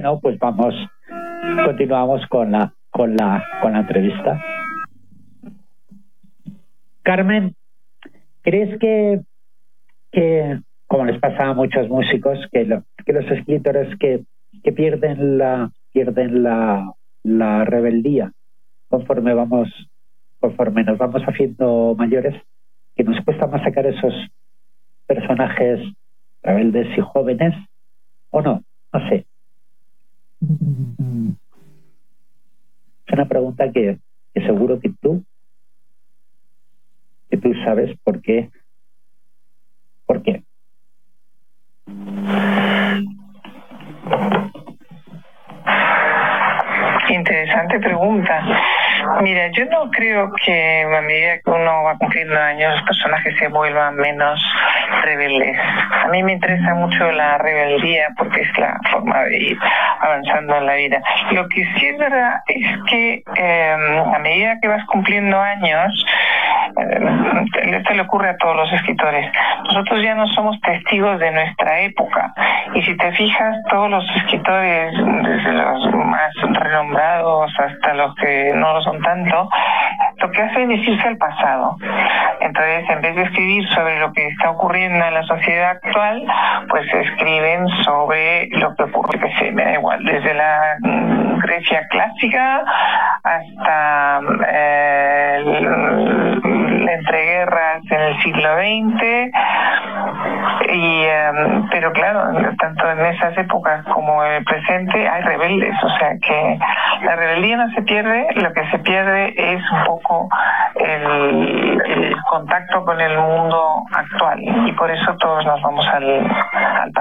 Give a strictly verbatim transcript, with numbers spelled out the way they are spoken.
Bueno, pues vamos, continuamos con la, con la, con la entrevista. Carmen, ¿crees que, que como les pasa a muchos músicos, que, lo, que los escritores que, que pierden la pierden la, la rebeldía conforme vamos conforme nos vamos haciendo mayores, que nos cuesta más sacar esos personajes rebeldes y jóvenes, o no? No sé. Es una pregunta que, que seguro que tú que tú sabes por qué. ¿Por qué? Interesante pregunta. Mira, yo no creo que a medida que uno va cumpliendo años los personajes se vuelvan menos rebeldes. A mí me interesa mucho la rebeldía porque es la forma de ir avanzando en la vida. Lo que sí es verdad es que eh, a medida que vas cumpliendo años, eh, esto le ocurre a todos los escritores, nosotros ya no somos testigos de nuestra época. Y si te fijas, todos los escritores, desde los más renombrados hasta los que no lo son tanto, lo que hacen es irse al pasado. Entonces, en vez de escribir sobre lo que está ocurriendo en la sociedad actual, pues escriben sobre lo que ocurre, que sé, me da igual, desde la Grecia clásica hasta eh, la entreguerras en el siglo veinte. Y, um, pero claro, tanto en esas épocas como en el presente hay rebeldes, o sea que la rebeldía no se pierde, lo que se pierde es un poco el, el contacto con el mundo actual, y por eso todos nos vamos al, al